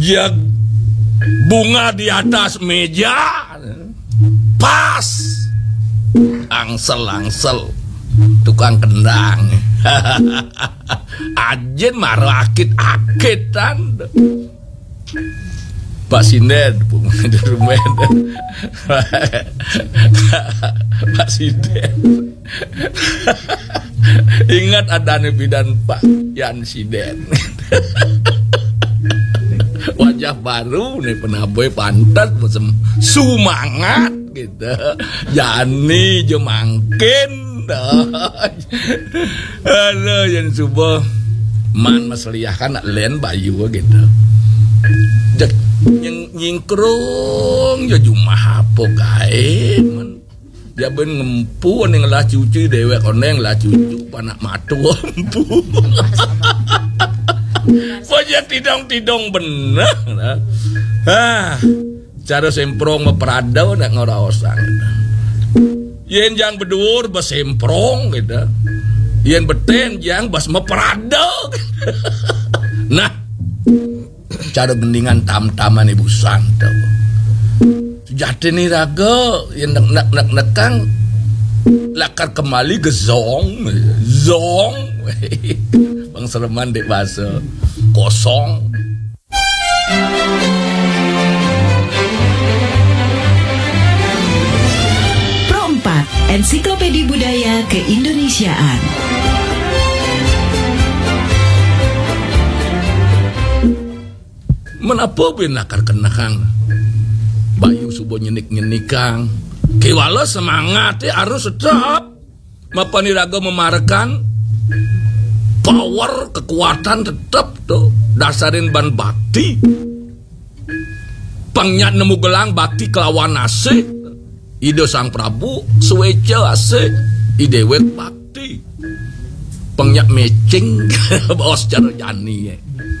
Ya bunga di atas meja pas angsel tukang kendang ajen marakit-akitan Pak Sinden Pak Sinden ingat ada bidan Pak Yan Sinden wajah baru nih penaboy pantas macam semangat gitu jani jemangkin halo yang subuh man masliah kan len bayu gitu nyingkrung ya jumah apa kain man ya ben ngempu ning lah cucu dewek oneng lah cucu panak matu empu wajah tidong bener cara semprong meperada nak ngaraosan yen jang bedur besemprong gitu yen beten jang bas meperada nah cara gendingan tam-taman ibu santo jadi nih raga yang nekang lakar kembali ke zong bang Serman dek bahasa kosong Pro 4 Ensiklopedia Budaya Keindonesiaan. Menapa binakar kenakang bayu subuh nyenik-nyenikang kiwala semangatnya harus tetap mapaniraga memarakan power kekuatan tetap tuh dasarin ban bakti pangnya nemu gelang bakti kelawan ase ide sang Prabu suweca ase idewek bakti pangnya mecing bos cara jani ya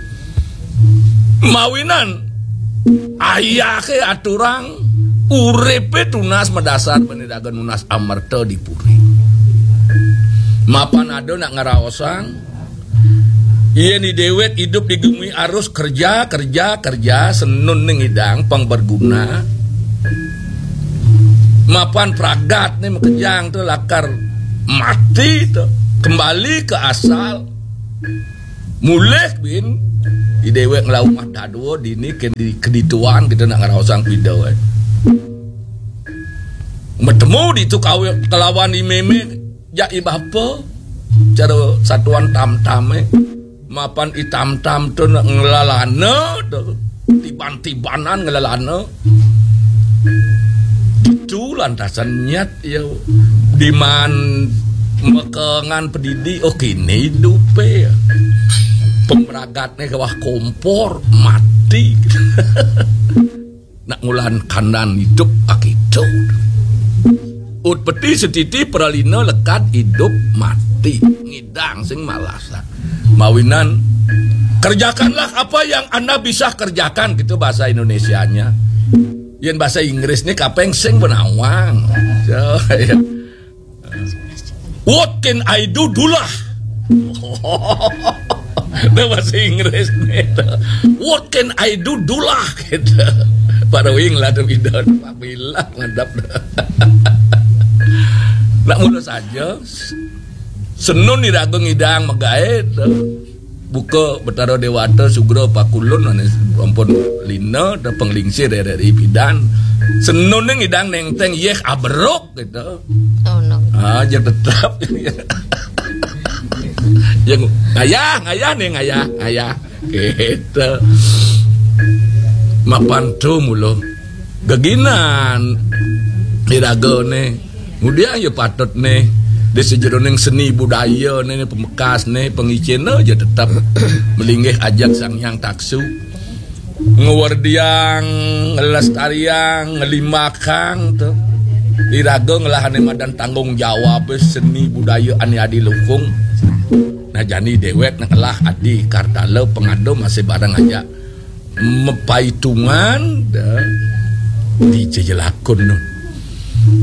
mawinan ayah ke aturang uripe tunas medasar pendidikan nunas amarta di puri mapan ada nak ngaraosang iya ni dewek hidup di gumi arus kerja senun ning hidang pang berguna mapan pragat nih mekejang tuh lakar mati tuh kembali ke asal mulih bin di dewek ngelawah dadu dini kedituan kita nak ngaraosang video bertemu di tu kelawan di meme ya ibapa cara satuan tam-tame mapan itam-tam tu nak ngelalana tiban-tibanan ngelalana itu lantasan nyat ya diman mekengan pedidi oke ini hidup ya pemeragatnya kawah kompor mati nak ngulan kanan hidup akitu ut peti setiti peralina lekat hidup mati ngidang sing malasa mawinan kerjakanlah apa yang anda bisa kerjakan gitu bahasa Indonesianya yang bahasa Inggris nih kapeng sing benawang so, ya. What can I do dulah nah bahasa Inggris nih what can I do dulah gitu pada wing lah tuh bidon papilah ngadap nak mulu saja senun dirago ngidang megaet buka betaro dewata sugro pakulun ampun lina da penglingsir dari bidan senun ngidang nengteng yeh abrok gitu oh no aja tetap yang ngayah gitu mapan tu mulu gaginan dirago nih kemudian ya patut nih di sejeroning seni budaya nih pemekas nih pengicen aja tetap melinggih ajak sang yang taksu ngewardiang ngelestariang ngelimakang tuh dirago ngelahane madan tanggung jawab seni budaya ani adi lukung nah jani dewek ngelah adi kartalo pengado masih bareng aja mepaitungan di jejelakun